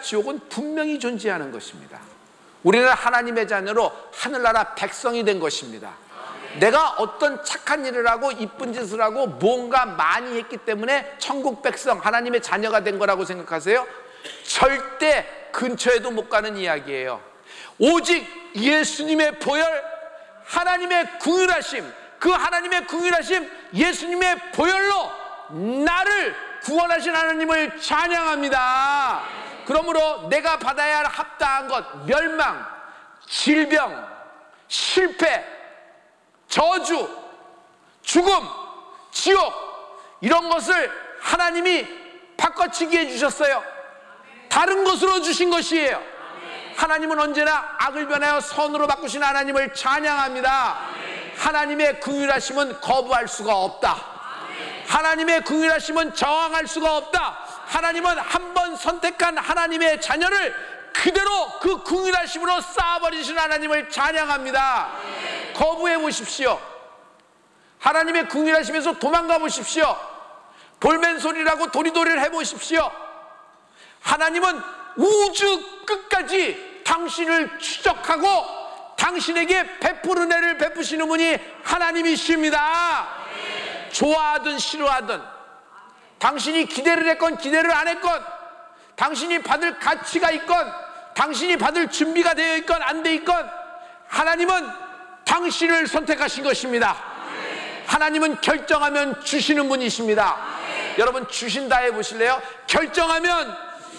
지옥은 분명히 존재하는 것입니다. 우리는 하나님의 자녀로 하늘나라 백성이 된 것입니다. 내가 어떤 착한 일을 하고 이쁜 짓을 하고 뭔가 많이 했기 때문에 천국 백성, 하나님의 자녀가 된 거라고 생각하세요? 절대 근처에도 못 가는 이야기예요. 오직 예수님의 보혈, 하나님의 긍휼하심, 그 하나님의 긍휼하심, 예수님의 보혈로 나를 구원하신 하나님을 찬양합니다. 그러므로 내가 받아야 할 합당한 것, 멸망, 질병, 실패, 저주, 죽음, 지옥, 이런 것을 하나님이 바꿔치기 해주셨어요. 다른 것으로 주신 것이에요. 하나님은 언제나 악을 변하여 선으로 바꾸신 하나님을 찬양합니다. 하나님의 긍휼하심은 거부할 수가 없다. 하나님의 긍휼하심은 저항할 수가 없다. 하나님은 한 번 선택한 하나님의 자녀를 그대로 그 긍휼하심으로 쌓아버리신 하나님을 찬양합니다. 거부해 보십시오. 하나님의 긍휼하심에서 도망가 보십시오. 볼멘소리라고 도리도리를 해보십시오. 하나님은 우주 끝까지 당신을 추적하고 당신에게 베푸는 애를 베푸시는 분이 하나님이십니다. 좋아하든 싫어하든, 당신이 기대를 했건 기대를 안 했건, 당신이 받을 가치가 있건 당신이 받을 준비가 되어 있건 안 돼 있건, 하나님은 당신을 선택하신 것입니다. 하나님은 결정하면 주시는 분이십니다. 여러분, 주신다 해보실래요? 결정하면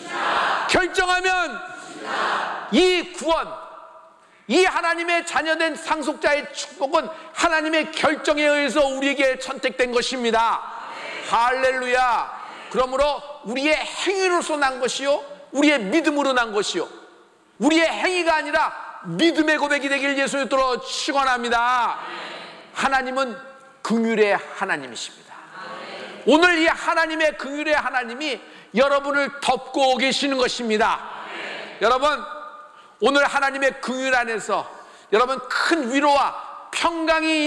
이 구원, 이 하나님의 자녀된 상속자의 축복은 하나님의 결정에 의해서 우리에게 선택된 것입니다. 할렐루야. 그러므로 우리의 행위로서 난 것이요, 우리의 믿음으로 난 것이요, 우리의 행위가 아니라 믿음의 고백이 되길 예수님으로 축원합니다. 하나님은 긍휼의 하나님이십니다. 오늘 이 하나님의 긍휼의 하나님이 여러분을 덮고 계시는 것입니다. 여러분, 오늘 하나님의 긍휼 안에서 여러분 큰 위로와 평강이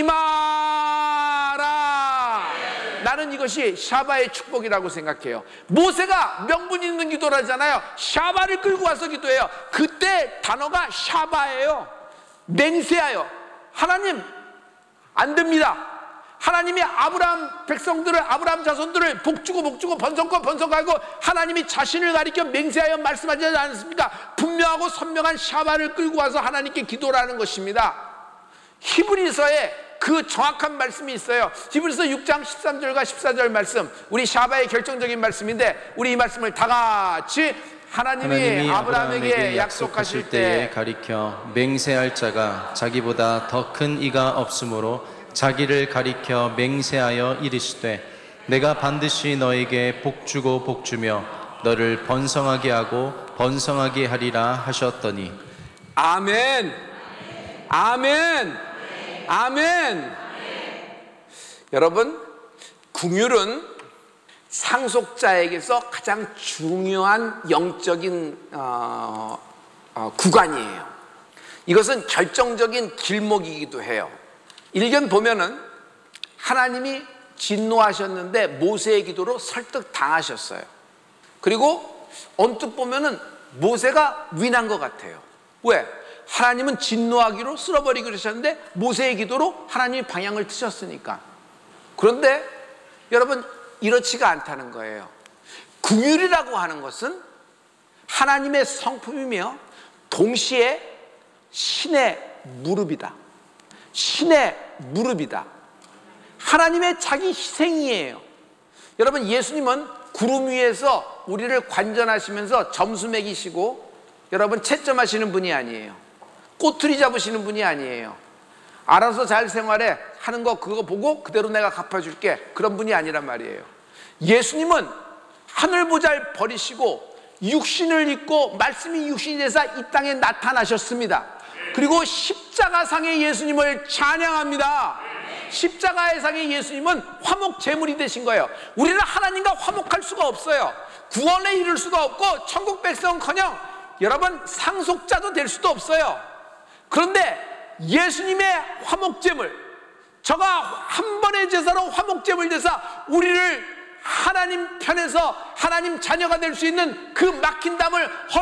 임하라. 나는 이것이 샤바의 축복이라고 생각해요. 모세가 명분 있는 기도를 하잖아요. 샤바를 끌고 와서 기도해요. 그때 단어가 샤바예요. 맹세하여. 하나님, 안 됩니다. 하나님이 아브라함 백성들을, 아브라함 자손들을 복주고 번성하고 하나님이 자신을 가리켜 맹세하여 말씀하지 않습니까? 분명하고 선명한 샤바를 끌고 와서 하나님께 기도를 하는 것입니다. 히브리서에 그 정확한 말씀이 있어요. 히브리서 6장 13절과 14절 말씀, 우리 샤바의 결정적인 말씀인데, 우리 이 말씀을 다 같이, 하나님이 아브라함에게 약속하실 때에 가리켜 맹세할 자가 자기보다 더 큰 이가 없으므로 자기를 가리켜 맹세하여 이르시되 내가 반드시 너에게 복주고 복주며 너를 번성하게 하고 번성하게 하리라 하셨더니. 아멘. 아멘. 아멘. 여러분, 긍휼은 상속자에게서 가장 중요한 영적인 구간이에요. 이것은 결정적인 길목이기도 해요. 일견 보면은 하나님이 진노하셨는데 모세의 기도로 설득 당하셨어요. 그리고 언뜻 보면은 모세가 위난 것 같아요. 왜? 하나님은 진노하기로 쓸어버리기로 하셨는데 모세의 기도로 하나님이 방향을 트셨으니까. 그런데 여러분, 이렇지가 않다는 거예요. 긍휼이라고 하는 것은 하나님의 성품이며 동시에 신의 무릎이다. 신의 무릎이다. 하나님의 자기 희생이에요. 여러분, 예수님은 구름 위에서 우리를 관전하시면서 점수 매기시고 여러분 채점하시는 분이 아니에요. 꼬투리 잡으시는 분이 아니에요. 알아서 잘 생활해 하는 거 그거 보고 그대로 내가 갚아줄게, 그런 분이 아니란 말이에요. 예수님은 하늘보잘 버리시고 육신을 입고 말씀이 육신이 돼서 이 땅에 나타나셨습니다. 그리고 십자가상의 예수님을 찬양합니다. 십자가상의 예수님은 화목 제물이 되신 거예요. 우리는 하나님과 화목할 수가 없어요. 구원에 이를 수가 없고 천국 백성은커녕 여러분 상속자도 될 수도 없어요. 그런데 예수님의 화목제물, 저가 한 번의 제사로 화목제물 되사 우리를 하나님 편에서 하나님 자녀가 될 수 있는 그 막힌 담을